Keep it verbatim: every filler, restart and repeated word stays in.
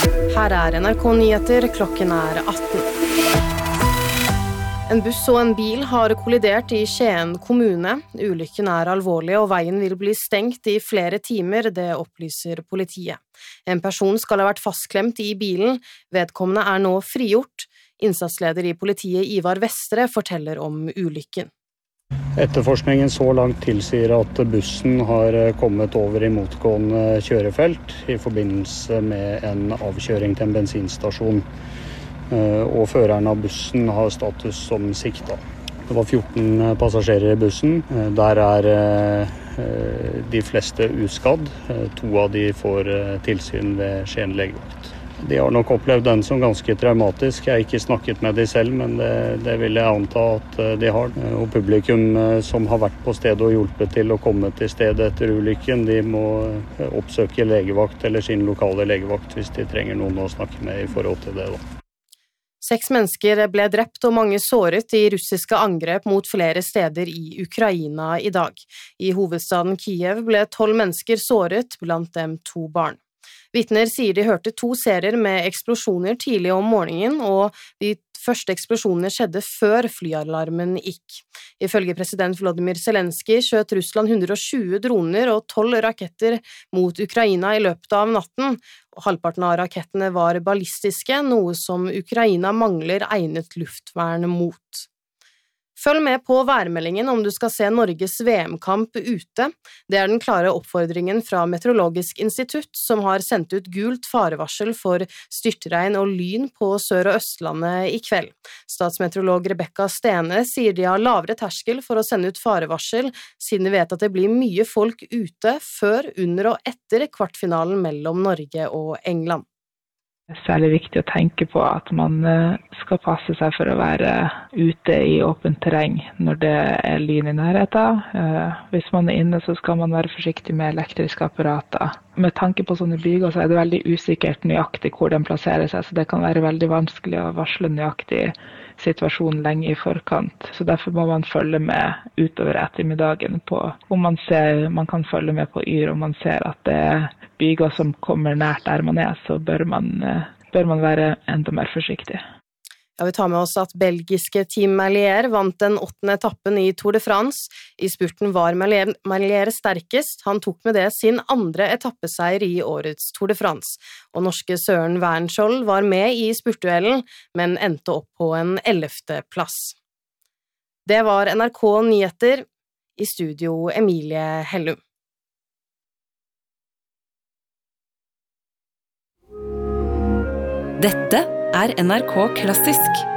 Her er N R K Nyheter, klokken er atten. En buss og en bil har kollidert i Skien kommune. Ulykken er alvorlig, og veien vil bli stengt i flere timer, det opplyser politiet. En person skal ha vært fastklemt i bilen. Vedkommende er nå frigjort. Innsatsleder i politiet Ivar Vestre forteller om ulykken. Etterforskningen så langt tilsier at bussen har kommet over i motgående kjørefelt i forbindelse med en avkjøring til en bensinstasjon. Og føreren av bussen har status som sikta. Det var fjorten passasjerer i bussen. Der er de fleste uskadd. To av de får tilsyn ved Skien legevakt. De har nok opplevd den som ganske traumatisk. Jeg har ikke snakket med de selv, men det, det vil jeg anta at de har. Og publikum som har vært på stedet og hjulpet til å komme til stedet etter ulykken, de må oppsøke legevakt eller sin lokale legevakt hvis de trenger noen å snakke med i forhold til det. Da. Seks mennesker ble drept og mange såret i russiske angrep mot flere steder i Ukraina i dag. I hovedstaden Kiev ble tolv mennesker såret, blant dem to barn. Vitner sier de hørte to serier med eksplosjoner tidlig om morgenen, og de første eksplosjonene skjedde før flyalarmen gikk. Ifølge president Volodymyr Zelenskyj skjøt Russland one hundred twenty droner og tolv raketter mot Ukraina i løpet av natten. Halvparten av rakettene var ballistiske, noe som Ukraina mangler egnet luftvern mot. Følg med på værmeldingen om du skal se Norges V M-kamp ute. Det er den klare oppfordringen fra Meteorologisk institutt, som har sendt ut gult farevarsel for styrtregn og lyn på Sør- og Østlandet i kveld. Statsmeteorolog Rebecca Stene sier de har lavere terskel for å sende ut farevarsel, siden de vet at det blir mye folk ute før, under og etter kvartfinalen mellom Norge og England. Det er særlig viktig å tenke på at man skal passe seg for å være ute i åpent terreng når det er lyn i nærheten. Hvis man er inne, så skal man være forsiktig med elektriske apparater. Med tanke på sånne byger så er det veldig usikkert nøyaktig hvor den plasserer seg, så det kan være veldig vanskelig å varsle nøyaktig situasjonen lenge i forkant. Så derfor må man følge med utover ettermiddagen på om man ser, man kan følge med på yr, om man ser at det er byger som kommer nært der man er, så bør man, bør man være enda mer forsiktig. Ja, vi tar med oss at belgiske Team Merlier vant den åttende etappen i Tour de France. I spurten var Merlier, Merlier sterkest. Han tok med det sin andre etappeseier i årets Tour de France. Og norske Søren Wernskjold var med i spurtduellen, men endte opp på en ellevte plass. Det var N R K Nyheter, i studio Emilie Hellum. Dette er N R K Klassisk.